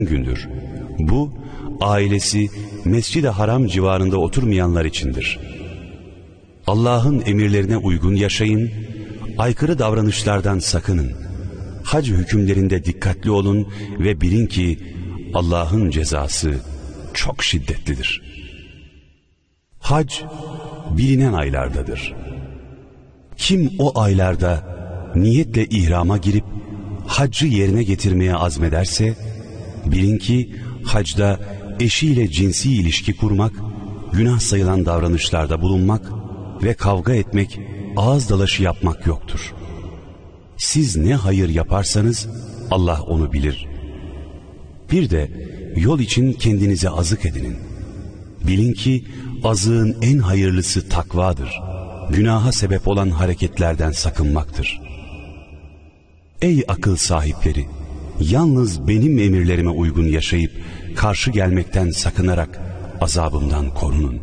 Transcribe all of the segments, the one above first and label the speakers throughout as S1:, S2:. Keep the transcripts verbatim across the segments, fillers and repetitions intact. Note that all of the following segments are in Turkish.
S1: gündür. Bu, ailesi Mescid-i Haram civarında oturmayanlar içindir. Allah'ın emirlerine uygun yaşayın, aykırı davranışlardan sakının. Hac hükümlerinde dikkatli olun ve bilin ki Allah'ın cezası çok şiddetlidir. Hac bilinen aylardadır. Kim o aylarda niyetle ihrama girip haccı yerine getirmeye azmederse, bilin ki hacda eşiyle cinsi ilişki kurmak, günah sayılan davranışlarda bulunmak ve kavga etmek, ağız dalaşı yapmak yoktur. Siz ne hayır yaparsanız Allah onu bilir. Bir de yol için kendinize azık edinin. Bilin ki azığın en hayırlısı takvadır. Günaha sebep olan hareketlerden sakınmaktır. Ey akıl sahipleri! Yalnız benim emirlerime uygun yaşayıp karşı gelmekten sakınarak azabımdan korunun.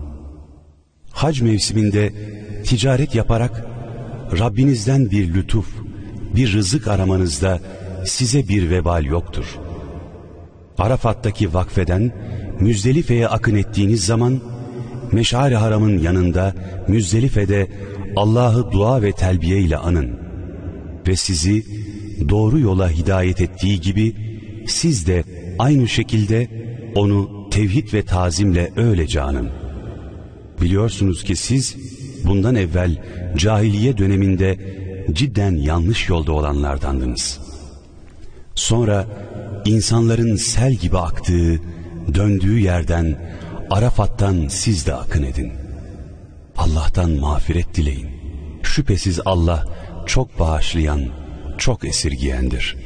S1: Hac mevsiminde ticaret yaparak Rabbinizden bir lütuf, bir rızık aramanızda size bir vebal yoktur. Arafat'taki vakfeden Müzdelife'ye akın ettiğiniz zaman Meş'ar-i Haram'ın yanında Müzdelife'de Allah'ı dua ve telbiye ile anın ve sizi doğru yola hidayet ettiği gibi siz de aynı şekilde onu tevhid ve tazimle öylece anın. Biliyorsunuz ki siz bundan evvel cahiliye döneminde cidden yanlış yolda olanlardandınız. Sonra insanların sel gibi aktığı, döndüğü yerden, Arafat'tan siz de akın edin. Allah'tan mağfiret dileyin. Şüphesiz Allah çok bağışlayan, çok esirgiyendir.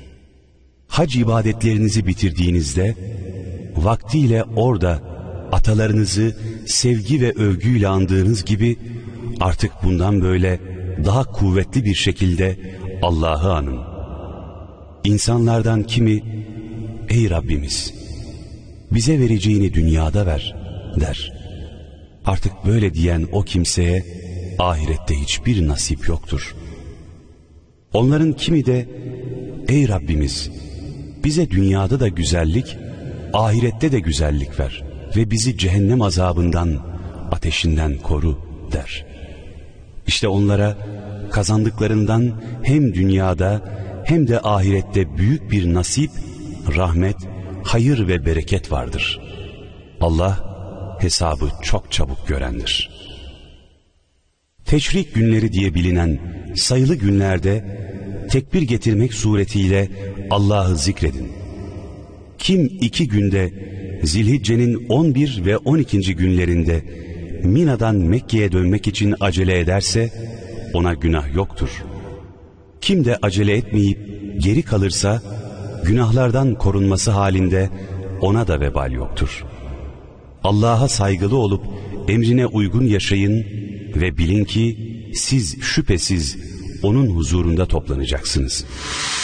S1: Hac ibadetlerinizi bitirdiğinizde, vaktiyle orada atalarınızı sevgi ve övgüyle andığınız gibi, artık bundan böyle daha kuvvetli bir şekilde Allah'ı anın. İnsanlardan kimi, ey Rabbimiz, bize vereceğini dünyada ver, der. Artık böyle diyen o kimseye, ahirette hiçbir nasip yoktur. Onların kimi de, ey Rabbimiz, bize dünyada da güzellik, ahirette de güzellik ver ve bizi cehennem azabından, ateşinden koru, der. İşte onlara kazandıklarından hem dünyada hem de ahirette büyük bir nasip, rahmet, hayır ve bereket vardır. Allah hesabı çok çabuk görendir. Teşrik günleri diye bilinen sayılı günlerde tekbir getirmek suretiyle Allah'ı zikredin. Kim iki günde Zilhicce'nin on bir ve on ikinci günlerinde Mina'dan Mekke'ye dönmek için acele ederse ona günah yoktur. Kim de acele etmeyip geri kalırsa günahlardan korunması halinde ona da vebal yoktur. Allah'a saygılı olup emrine uygun yaşayın ve bilin ki siz şüphesiz onun huzurunda toplanacaksınız.